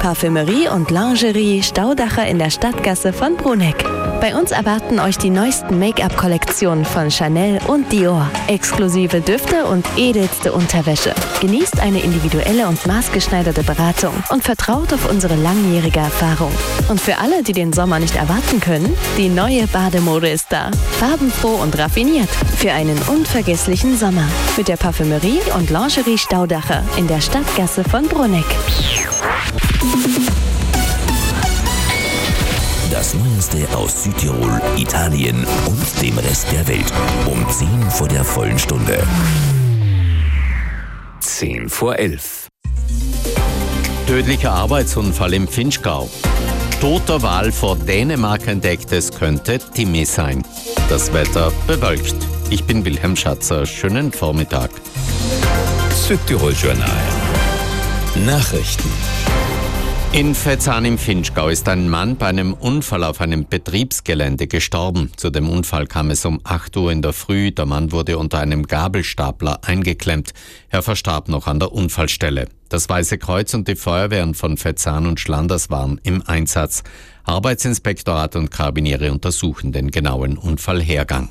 Parfümerie und Lingerie Staudacher in der Stadtgasse von Bruneck. Bei uns erwarten euch die neuesten Make-up-Kollektionen von Chanel und Dior, exklusive Düfte und edelste Unterwäsche. Genießt eine individuelle und maßgeschneiderte Beratung und vertraut auf unsere langjährige Erfahrung. Und für alle, die den Sommer nicht erwarten können, die neue Bademode ist da. Farbenfroh und raffiniert für einen unvergesslichen Sommer. Mit der Parfümerie und Lingerie Staudacher in der Stadtgasse von Bruneck. Das Neueste aus Südtirol, Italien und dem Rest der Welt. Um 10 vor der vollen Stunde. 10 vor 11. Tödlicher Arbeitsunfall im Vinschgau. Toter Wal vor Dänemark entdeckt, es könnte Timmy sein. Das Wetter bewölkt. Ich bin Wilhelm Schatzer. Schönen Vormittag. Südtirol Journal. Nachrichten. In Vetzahn im Vinschgau ist ein Mann bei einem Unfall auf einem Betriebsgelände gestorben. Zu dem Unfall kam es um 8 Uhr in der Früh. Der Mann wurde unter einem Gabelstapler eingeklemmt. Er verstarb noch an der Unfallstelle. Das Weiße Kreuz und die Feuerwehren von Vetzahn und Schlanders waren im Einsatz. Arbeitsinspektorat und Karabiniere untersuchen den genauen Unfallhergang.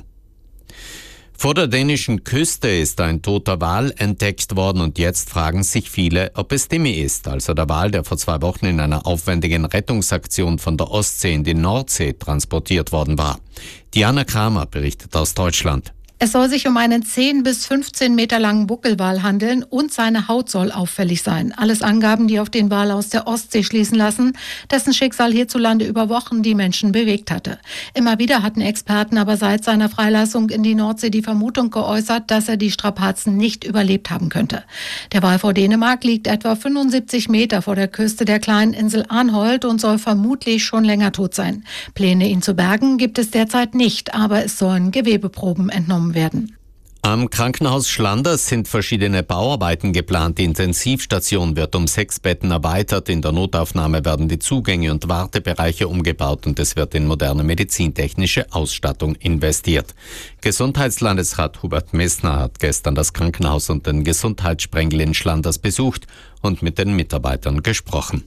Vor der dänischen Küste ist ein toter Wal entdeckt worden und jetzt fragen sich viele, ob es Timmy ist, also der Wal, der vor 2 Wochen in einer aufwendigen Rettungsaktion von der Ostsee in die Nordsee transportiert worden war. Diana Kramer berichtet aus Deutschland. Es soll sich um einen 10 bis 15 Meter langen Buckelwal handeln und seine Haut soll auffällig sein. Alles Angaben, die auf den Wal aus der Ostsee schließen lassen, dessen Schicksal hierzulande über Wochen die Menschen bewegt hatte. Immer wieder hatten Experten aber seit seiner Freilassung in die Nordsee die Vermutung geäußert, dass er die Strapazen nicht überlebt haben könnte. Der Wal vor Dänemark liegt etwa 75 Meter vor der Küste der kleinen Insel Arnholt und soll vermutlich schon länger tot sein. Pläne, ihn zu bergen, gibt es derzeit nicht, aber es sollen Gewebeproben entnommen werden. Am Krankenhaus Schlanders sind verschiedene Bauarbeiten geplant. Die Intensivstation wird um 6 Betten erweitert. In der Notaufnahme werden die Zugänge und Wartebereiche umgebaut und es wird in moderne medizintechnische Ausstattung investiert. Gesundheitslandesrat Hubert Messner hat gestern das Krankenhaus und den Gesundheitssprengel in Schlanders besucht und mit den Mitarbeitern gesprochen.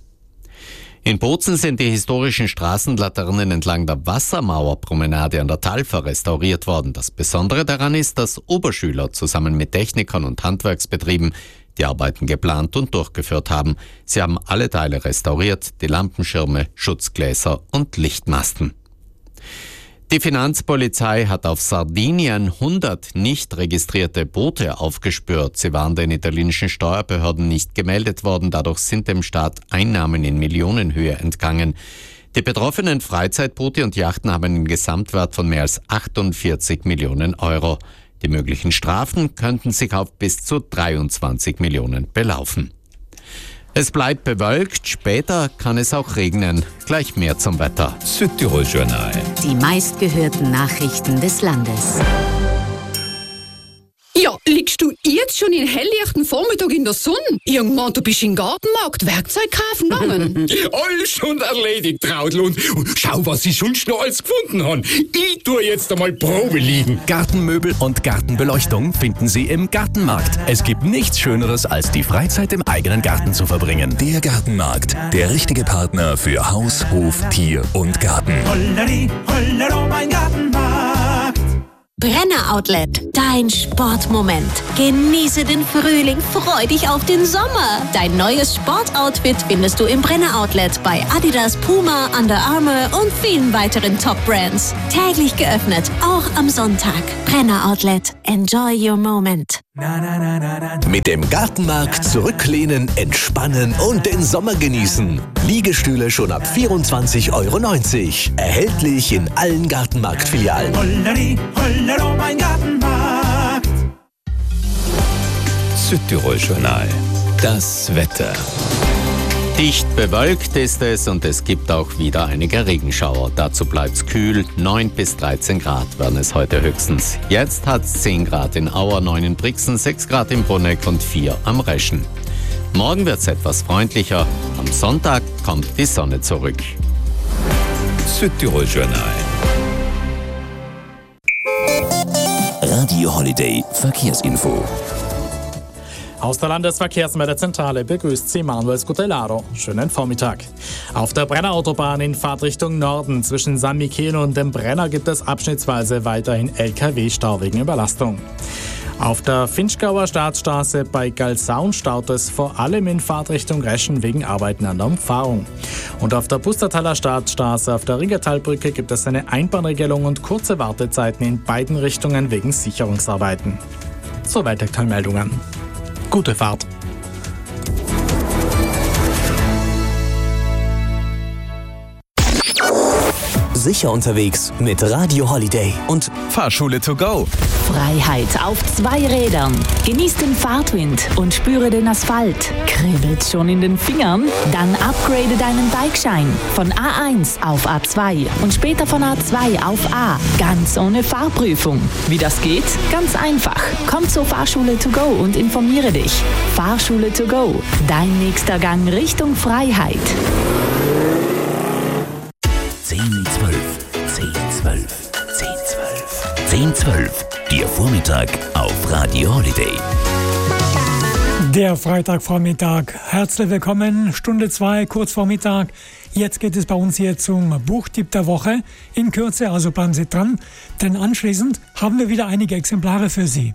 In Bozen sind die historischen Straßenlaternen entlang der Wassermauerpromenade an der Talfer restauriert worden. Das Besondere daran ist, dass Oberschüler zusammen mit Technikern und Handwerksbetrieben die Arbeiten geplant und durchgeführt haben. Sie haben alle Teile restauriert, die Lampenschirme, Schutzgläser und Lichtmasten. Die Finanzpolizei hat auf Sardinien 100 nicht registrierte Boote aufgespürt. Sie waren den italienischen Steuerbehörden nicht gemeldet worden. Dadurch sind dem Staat Einnahmen in Millionenhöhe entgangen. Die betroffenen Freizeitboote und Yachten haben einen Gesamtwert von mehr als 48 Millionen Euro. Die möglichen Strafen könnten sich auf bis zu 23 Millionen belaufen. Es bleibt bewölkt, später kann es auch regnen. Gleich mehr zum Wetter. Südtirol Journal. Die meistgehörten Nachrichten des Landes. Ja, liegst du jetzt schon in helllichten Vormittag in der Sonne? Irgendwann, du bist im Gartenmarkt Werkzeug kaufen gegangen. Alles schon erledigt, Traudl. Und schau, was ich sonst noch alles gefunden habe. Ich tue jetzt einmal Probe liegen. Gartenmöbel und Gartenbeleuchtung finden Sie im Gartenmarkt. Es gibt nichts Schöneres, als die Freizeit im eigenen Garten zu verbringen. Der Gartenmarkt, der richtige Partner für Haus, Hof, Tier und Garten. Holleri, hollero, mein Gartenmarkt. Brenner Outlet, dein Sportmoment. Genieße den Frühling, freu dich auf den Sommer. Dein neues Sportoutfit findest du im Brenner Outlet bei Adidas, Puma, Under Armour und vielen weiteren Top-Brands. Täglich geöffnet, auch am Sonntag. Brenner Outlet, enjoy your moment. Mit dem Gartenmarkt zurücklehnen, entspannen und den Sommer genießen. Liegestühle schon ab 24,90 €. Erhältlich in allen Gartenmarktfilialen. Holleri, hollero, mein Gartenmarkt. Südtirol Journal. Das Wetter. Dicht bewölkt ist es und es gibt auch wieder einige Regenschauer. Dazu bleibt's kühl. 9 bis 13 Grad werden es heute höchstens. Jetzt hat's 10 Grad in Auer, 9 in Brixen, 6 Grad in Bruneck und 4 am Reschen. Morgen wird's etwas freundlicher. Am Sonntag kommt die Sonne zurück. Südtirol Journal. Radio Holiday Verkehrsinfo. Aus der Landesverkehrsmeldezentrale begrüßt Sie Manuel Scutellaro. Schönen Vormittag. Auf der Brenner-Autobahn in Fahrtrichtung Norden zwischen San Michele und dem Brenner gibt es abschnittsweise weiterhin LKW-Stau wegen Überlastung. Auf der Finchgauer Staatsstraße bei Galsaun staut es vor allem in Fahrtrichtung Reschen wegen Arbeiten an der Umfahrung. Und auf der Pustertaler Staatsstraße auf der Ringertalbrücke gibt es eine Einbahnregelung und kurze Wartezeiten in beiden Richtungen wegen Sicherungsarbeiten. Soweit Aktuellmeldungen. Gute Fahrt! Sicher unterwegs mit Radio Holiday und Fahrschule to go. Freiheit auf 2 Rädern. Genieß den Fahrtwind und spüre den Asphalt. Kribbelt schon in den Fingern? Dann upgrade deinen Bikeschein von A1 auf A2 und später von A2 auf A. Ganz ohne Fahrprüfung. Wie das geht? Ganz einfach. Komm zur Fahrschule to go und informiere dich. Fahrschule to go. Dein nächster Gang Richtung Freiheit. 10, 12, 10, 12, 10, 12, 10, 12. Der Vormittag auf Radio Holiday. Der Freitagvormittag. Herzlich willkommen. Stunde 2, kurz vor Mittag. Jetzt geht es bei uns hier zum Buchtipp der Woche. In Kürze, also bleiben Sie dran, denn anschließend haben wir wieder einige Exemplare für Sie.